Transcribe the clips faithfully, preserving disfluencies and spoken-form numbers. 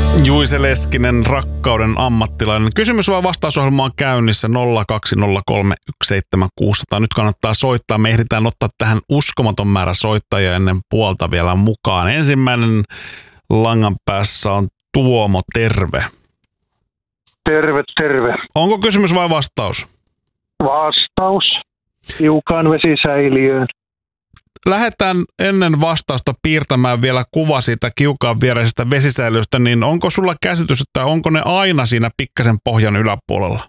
Juise Leskinen, rakkauden ammattilainen. Kysymys vai vastausohjelma on käynnissä nolla kaksi nolla kolme yksi seitsemän kuusi nolla nolla. Nyt kannattaa soittaa. Me ehditään ottaa tähän uskomaton määrä soittajia ennen puolta vielä mukaan. Ensimmäinen langan päässä on Tuomo, terve. Terve, terve. Onko kysymys vai vastaus? Vastaus. Hiukan vesisäiliöön. Lähdetään ennen vastausta piirtämään vielä kuva siitä kiukaan viereisestä vesisäiliöstä, niin onko sulla käsitys, että onko ne aina siinä pikkasen pohjan yläpuolella?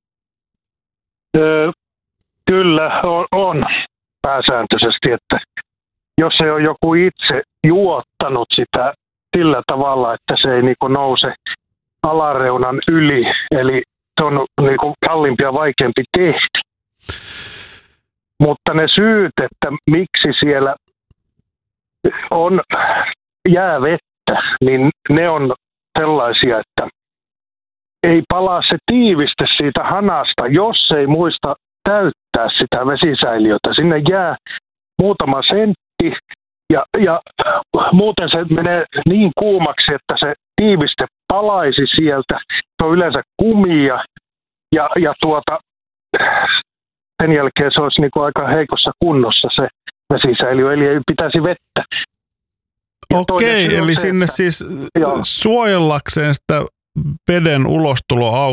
Öö, kyllä on, on pääsääntöisesti, että jos ei ole joku itse juottanut sitä sillä tavalla, että se ei niinku nouse alareunan yli, eli se on niinku kalliimpi ja vaikeampi tehdä. Mutta ne syyt, että miksi siellä on jäävettä, niin ne on sellaisia, että ei palaa se tiiviste siitä hanasta, jos ei muista täyttää sitä vesisäiliötä. Sinne jää muutama sentti ja, ja muuten se menee niin kuumaksi, että se tiiviste palaisi sieltä. Se on yleensä kumia ja, ja tuota... sen jälkeen se olisi niin kuin aika heikossa kunnossa se vesisäiliö, eli ei pitäisi vettä. Ja Okei, eli se, sinne että, siis joo. suojellakseen sitä veden ulostuloa